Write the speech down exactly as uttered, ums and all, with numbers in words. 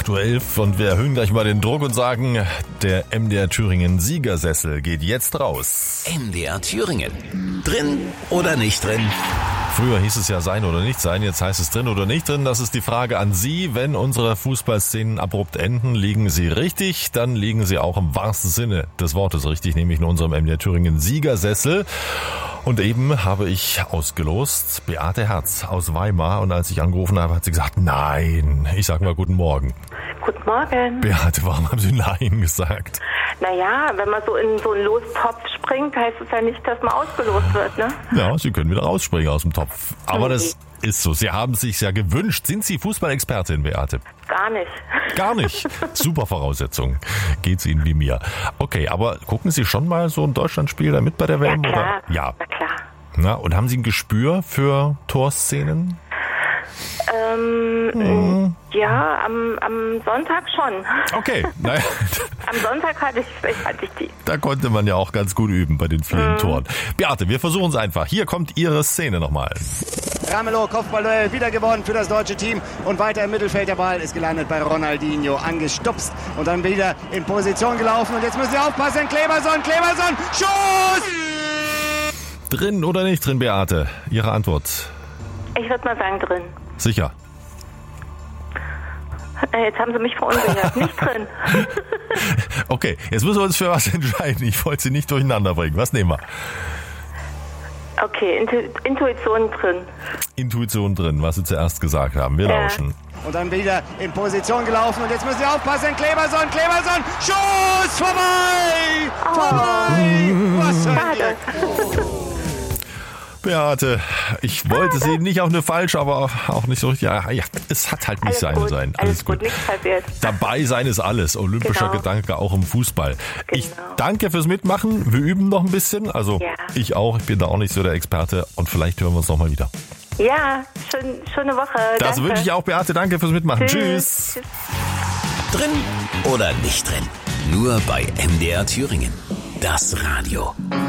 acht Uhr elf und wir erhöhen gleich mal den Druck und sagen, der M D R Thüringen Siegersessel geht jetzt raus. M D R Thüringen. Drin oder nicht drin? Früher hieß es ja sein oder nicht sein, jetzt heißt es drin oder nicht drin. Das ist die Frage an Sie. Wenn unsere Fußballszenen abrupt enden, liegen Sie richtig, dann liegen Sie auch im wahrsten Sinne des Wortes richtig, nämlich in unserem M D R Thüringen Siegersessel. Und eben habe ich ausgelost Beate Herz aus Weimar und als ich angerufen habe, hat sie gesagt, nein. Ich sage mal guten Morgen. Guten Morgen. Beate, warum haben Sie nein gesagt? Naja, wenn man so in so einen Lostopf springt, heißt es ja nicht, dass man ausgelost wird, ne? Ja, Sie können wieder rausspringen aus dem Topf. Aber Okay. das ist so. Sie haben es sich ja gewünscht. Sind Sie Fußballexpertin, Beate? Gar nicht. Gar nicht. Super Voraussetzung. Geht's Ihnen wie mir. Okay, aber gucken Sie schon mal so ein Deutschlandspiel da mit bei der W Ja, M? klar. Oder? Ja. Na klar. Na, und haben Sie ein Gespür für Torszenen? Ähm, Hm. ja, am, am Sonntag schon. Okay, naja, Am Sonntag hatte ich, hatte ich die. da konnte man ja auch ganz gut üben bei den vielen Toren. Beate, wir versuchen es einfach. Hier kommt Ihre Szene nochmal. Ramelow, Kopfballduell, wieder gewonnen für das deutsche Team und weiter im Mittelfeld. Der Ball ist gelandet bei Ronaldinho, angestupst und dann wieder in Position gelaufen. Und jetzt müssen Sie aufpassen, Kleberson, Kleberson, Schuss! Drin oder nicht drin, Beate? Ihre Antwort. Ich würde mal sagen drin. Sicher. Äh, Jetzt haben Sie mich verunsichert. Nicht drin. Okay, jetzt müssen wir uns für was entscheiden. Ich wollte Sie nicht durcheinander bringen. Was nehmen wir? Okay, Intu- Intuition drin. Intuition drin, was Sie zuerst gesagt haben. Wir Ja. lauschen. Und dann wieder in Position gelaufen. Und jetzt müssen Sie aufpassen, Kleberson, Kleberson, Schuss! Vorbei! Vorbei! Was soll Schade. Beate, ich wollte Sie nicht auf eine falsche, aber auch nicht so richtig. Ja, ja, es hat halt nicht Alles sein gut. sein. Alles gut, nichts passiert. Dabei sein ist alles. Olympischer Genau. Gedanke auch im Fußball. Ich Genau. danke fürs Mitmachen. Wir üben noch ein bisschen. Also Ja. ich auch. Ich bin da auch nicht so der Experte. Und vielleicht hören wir uns noch mal wieder. Ja, schön, schöne Woche. Das Danke. wünsche ich auch, Beate. Danke fürs Mitmachen. Tschüss. Tschüss. Drin oder nicht drin? Nur bei M D R Thüringen. Das Radio.